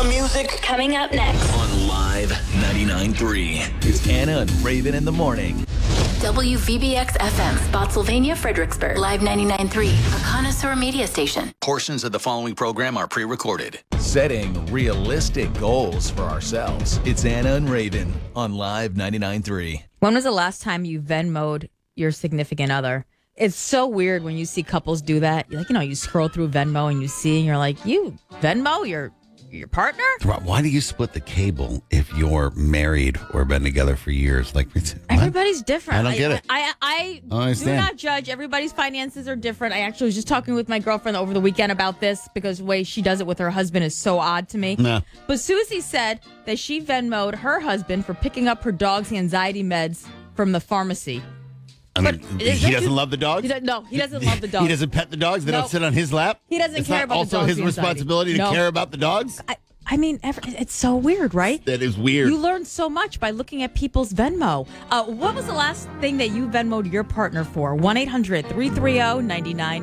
music Coming up next on Live 99.3. It's Anna and Raven in the morning. WVBX FM, Spotsylvania, Fredericksburg. Live 99.3, a connoisseur media station. Portions of the following program are pre-recorded. Setting realistic goals for ourselves. It's Anna and Raven on Live 99.3. When was the last time you Venmo'd your significant other? It's so weird when you see couples do that. Like, you scroll through Venmo and you see, and you're like, you Venmo your partner? Why do you split the cable if you're married or been together for years? Like, Everybody's different. I don't get it. I do understand. not judge. Everybody's finances are different. I actually was just talking with my girlfriend over the weekend about this because the way she does it with her husband is so odd to me. Nah. But Susie said that she Venmo'd her husband for picking up her dog's anxiety meds from the pharmacy. I mean, he doesn't love the dogs? He doesn't love the dogs. He doesn't pet the dogs? They don't sit on his lap? He doesn't care about the dogs. It's not also his responsibility to care about the dogs? I mean, it's so weird, right? That is weird. You learn so much by looking at people's Venmo. What was the last thing that you Venmo'd your partner for? 1-800-330-99